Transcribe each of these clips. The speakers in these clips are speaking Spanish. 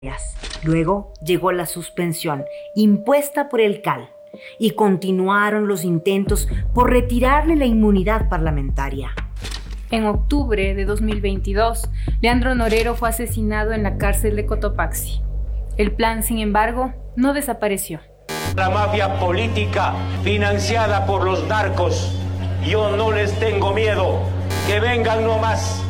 Luego llegó la suspensión impuesta por el CAL y continuaron los intentos por retirarle la inmunidad parlamentaria. En octubre de 2022, Leandro Norero fue asesinado en la cárcel de Cotopaxi. El plan, sin embargo, no desapareció. La mafia política financiada por los narcos, yo no les tengo miedo, que vengan nomás.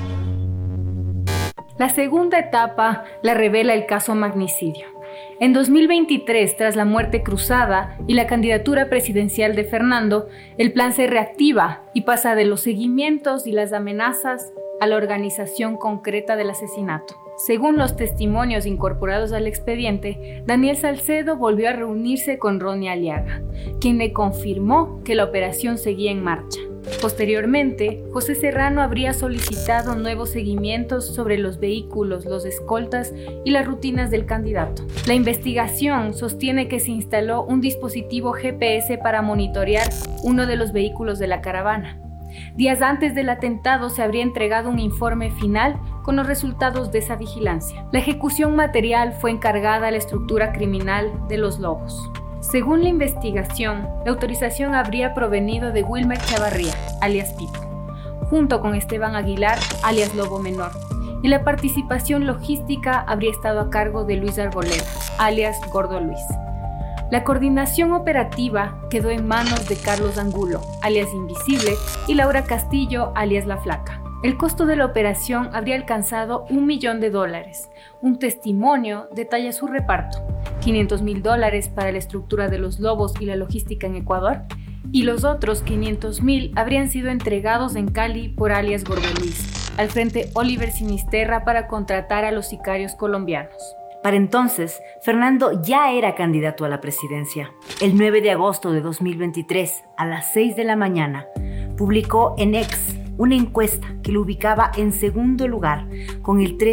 La segunda etapa la revela el caso magnicidio. En 2023, tras la muerte cruzada y la candidatura presidencial de Fernando, el plan se reactiva y pasa de los seguimientos y las amenazas a la organización concreta del asesinato. Según los testimonios incorporados al expediente, Daniel Salcedo volvió a reunirse con Ronnie Aliaga, quien le confirmó que la operación seguía en marcha. Posteriormente, José Serrano habría solicitado nuevos seguimientos sobre los vehículos, los escoltas y las rutinas del candidato. La investigación sostiene que se instaló un dispositivo GPS para monitorear uno de los vehículos de la caravana. Días antes del atentado se habría entregado un informe final con los resultados de esa vigilancia. La ejecución material fue encargada a la estructura criminal de Los Lobos. Según la investigación, la autorización habría provenido de Wilmer Chavarría, alias Pipo, junto con Esteban Aguilar, alias Lobo Menor, y la participación logística habría estado a cargo de Luis Arboleda, alias Gordo Luis. La coordinación operativa quedó en manos de Carlos Angulo, alias Invisible, y Laura Castillo, alias La Flaca. El costo de la operación habría alcanzado $1 millón. Un testimonio detalla su reparto: $500,000 para la estructura de los Lobos y la logística en Ecuador, y los otros $500,000 habrían sido entregados en Cali por alias Gordo Luis, al frente Oliver Sinisterra, para contratar a los sicarios colombianos. Para entonces, Fernando ya era candidato a la presidencia. El 9 de agosto de 2023, a las 6 de la mañana, publicó en X una encuesta que lo ubicaba en segundo lugar, con el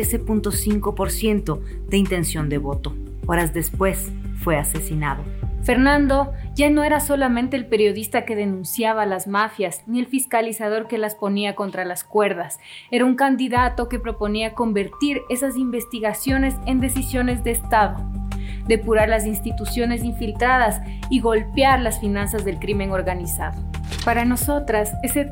13.5% de intención de voto. Horas después, fue asesinado. Fernando ya no era solamente el periodista que denunciaba las mafias, ni el fiscalizador que las ponía contra las cuerdas. Era un candidato que proponía convertir esas investigaciones en decisiones de Estado, depurar las instituciones infiltradas y golpear las finanzas del crimen organizado. Para nosotras, ese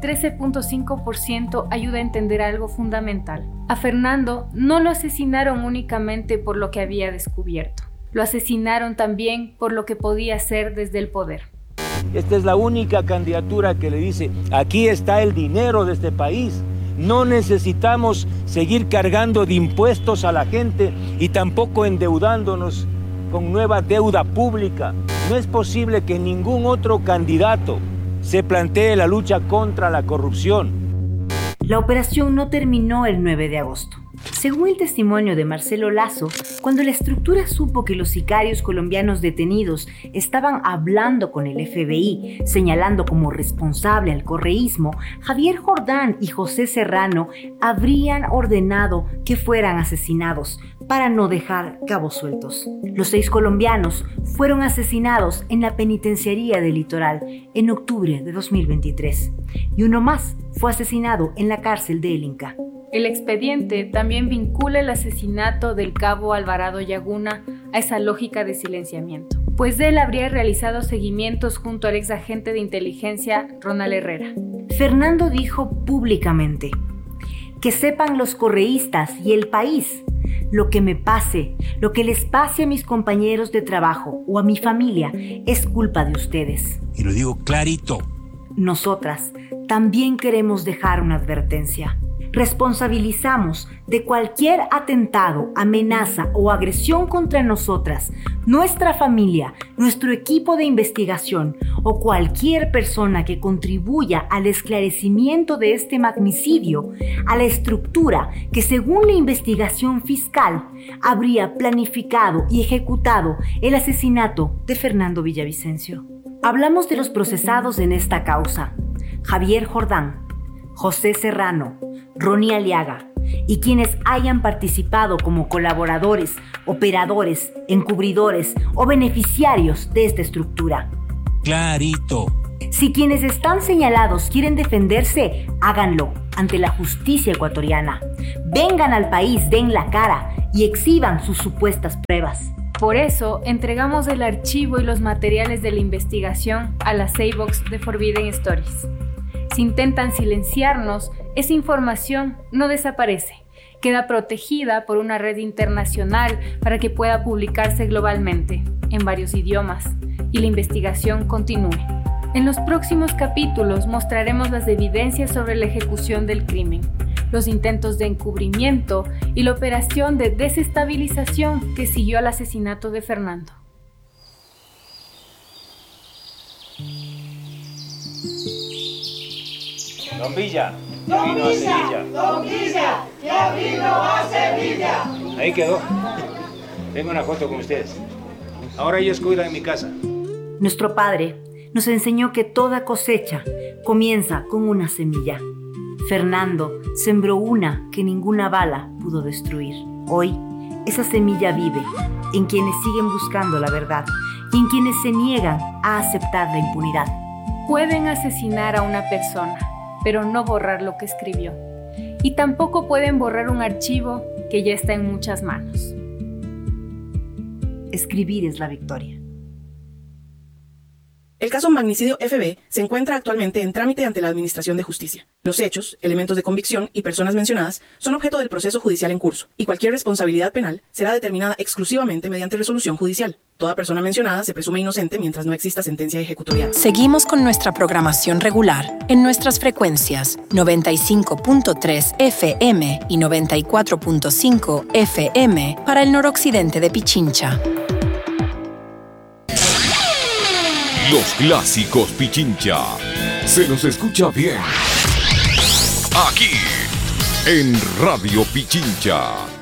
13.5% ayuda a entender algo fundamental. A Fernando no lo asesinaron únicamente por lo que había descubierto. Lo asesinaron también por lo que podía hacer desde el poder. Esta es la única candidatura que le dice: aquí está el dinero de este país. No necesitamos seguir cargando de impuestos a la gente y tampoco endeudándonos con nueva deuda pública. No es posible que ningún otro candidato se plantee la lucha contra la corrupción. La operación no terminó el 9 de agosto. Según el testimonio de Marcelo Lazo, cuando la estructura supo que los sicarios colombianos detenidos estaban hablando con el FBI, señalando como responsable al correísmo, Javier Jordán y José Serrano habrían ordenado que fueran asesinados para no dejar cabos sueltos. Los 6 colombianos fueron asesinados en la penitenciaría del Litoral en octubre de 2023 y uno más fue asesinado en la cárcel de El Inca. El expediente también vincula el asesinato del cabo Alvarado Yaguna a esa lógica de silenciamiento, pues él habría realizado seguimientos junto al exagente de inteligencia Ronald Herrera. Fernando dijo públicamente: que sepan los correístas y el país, lo que me pase, lo que les pase a mis compañeros de trabajo o a mi familia, es culpa de ustedes. Y lo digo clarito. Nosotras también queremos dejar una advertencia. Responsabilizamos de cualquier atentado, amenaza o agresión contra nosotras, nuestra familia, nuestro equipo de investigación o cualquier persona que contribuya al esclarecimiento de este magnicidio, a la estructura que, según la investigación fiscal, habría planificado y ejecutado el asesinato de Fernando Villavicencio. Hablamos de los procesados en esta causa: Javier Jordán, José Serrano, Ronnie Aliaga y quienes hayan participado como colaboradores, operadores, encubridores o beneficiarios de esta estructura. Clarito. Si quienes están señalados quieren defenderse, háganlo ante la justicia ecuatoriana. Vengan al país, den la cara y exhiban sus supuestas pruebas. Por eso, entregamos el archivo y los materiales de la investigación a la Seybox de Forbidden Stories. Si intentan silenciarnos, esa información no desaparece. Queda protegida por una red internacional para que pueda publicarse globalmente, en varios idiomas, y la investigación continúe. En los próximos capítulos mostraremos las evidencias sobre la ejecución del crimen, los intentos de encubrimiento y la operación de desestabilización que siguió al asesinato de Fernando. Don Villa, ya vino a Sevilla. Don Villa, ya vino a Sevilla. Ahí quedó. Tengo una foto con ustedes. Ahora ellos cuidan mi casa. Nuestro padre nos enseñó que toda cosecha comienza con una semilla. Fernando sembró una que ninguna bala pudo destruir. Hoy, esa semilla vive en quienes siguen buscando la verdad y en quienes se niegan a aceptar la impunidad. Pueden asesinar a una persona, pero no borrar lo que escribió. Y tampoco pueden borrar un archivo que ya está en muchas manos. Escribir es la victoria. El caso Magnicidio FB se encuentra actualmente en trámite ante la Administración de Justicia. Los hechos, elementos de convicción y personas mencionadas son objeto del proceso judicial en curso, y cualquier responsabilidad penal será determinada exclusivamente mediante resolución judicial. Toda persona mencionada se presume inocente mientras no exista sentencia ejecutorial. Seguimos con nuestra programación regular en nuestras frecuencias 95.3 FM y 94.5 FM para el noroccidente de Pichincha. Los clásicos Pichincha. Se nos escucha bien. Aquí, en Radio Pichincha.